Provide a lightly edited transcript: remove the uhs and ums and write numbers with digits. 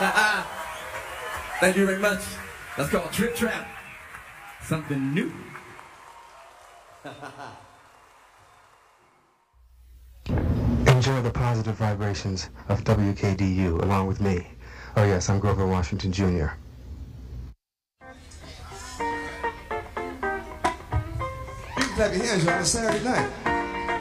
Thank you very much. That's called Trip Trap. Something new. Enjoy the positive vibrations of WKDU along with me. Oh yes, I'm Grover Washington Jr. You can clap your hands on a Saturday night.